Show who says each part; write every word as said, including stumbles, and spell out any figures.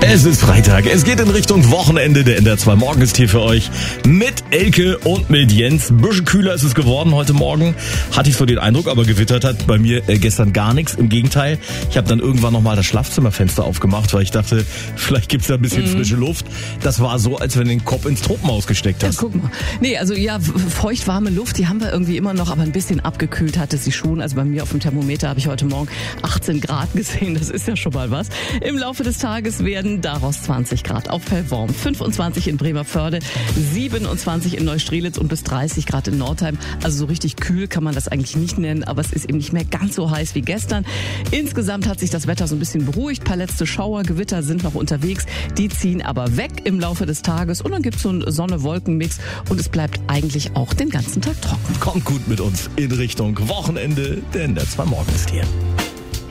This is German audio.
Speaker 1: Es ist Freitag, es geht in Richtung Wochenende, der N D R zwei Morgen ist hier für euch mit Elke und mit Jens. Ein bisschen kühler ist es geworden heute Morgen, hatte ich so den Eindruck, aber gewittert hat bei mir äh, gestern gar nichts. Im Gegenteil, ich habe dann irgendwann nochmal das Schlafzimmerfenster aufgemacht, weil ich dachte, vielleicht gibt's da ein bisschen mhm. frische Luft. Das war so, als wenn du den Kopf ins Tropenhaus gesteckt hast.
Speaker 2: Ja, guck mal. Nee, also ja, feuchtwarme Luft, die haben wir irgendwie immer noch, aber ein bisschen abgekühlt hatte sie schon. Also bei mir auf dem Thermometer habe ich heute Morgen achtzehn Grad gesehen, das ist ja schon mal was. Im Laufe des Tages werden daraus zwanzig Grad auf Pellworm, fünfundzwanzig in Bremervörde, siebenundzwanzig in Neustrelitz und bis dreißig Grad in Nordheim. Also so richtig kühl kann man das eigentlich nicht nennen, aber es ist eben nicht mehr ganz so heiß wie gestern. Insgesamt hat sich das Wetter so ein bisschen beruhigt. Ein paar letzte Schauer, Gewitter sind noch unterwegs. Die ziehen aber weg im Laufe des Tages und dann gibt es so einen Sonne-Wolken-Mix und es bleibt eigentlich auch den ganzen Tag trocken.
Speaker 1: Kommt gut mit uns in Richtung Wochenende, denn der zwei Morgen ist hier.